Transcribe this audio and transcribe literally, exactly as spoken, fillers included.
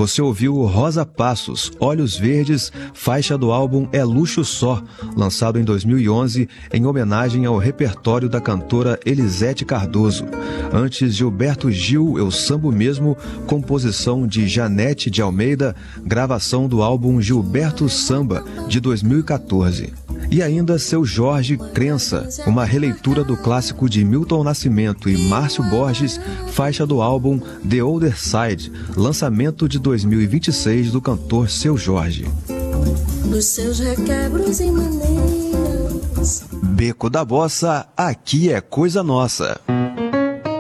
Você ouviu Rosa Passos, Olhos Verdes, faixa do álbum É Luxo Só, lançado em dois mil e onze em homenagem ao repertório da cantora Elisete Cardoso. Antes, Gilberto Gil, Eu Sambo Mesmo, composição de Janete de Almeida, gravação do álbum Gilberto Samba, de dois mil e quatorze. E ainda Seu Jorge, Crença, uma releitura do clássico de Milton Nascimento e Márcio Borges, faixa do álbum The Other Side, lançamento de dois mil e vinte e seis do cantor Seu Jorge. Nos seus requebros e maneiras. Beco da Bossa, aqui é coisa nossa.